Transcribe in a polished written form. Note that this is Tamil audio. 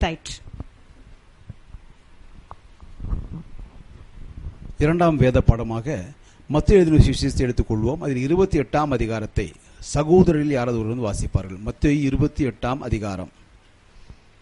appetite. இரண்டாம் வேத பாடமாக மத்தேயு எழுதின சுவிசேஷத்தை எடுத்துக்கொள்வோம். அதில் 28ஆம் அதிகாரத்தை சகோதரரில் யாராவது ஒருவர் வாசிப்பார்கள். மத்தேயு 28ஆம் அதிகாரம்.